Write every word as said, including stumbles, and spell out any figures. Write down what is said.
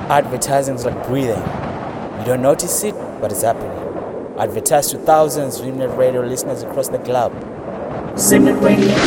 Advertising is like breathing. You don't notice it, but it's happening. Advertise to thousands of Simnet Radio listeners across the globe. Simnet Radio.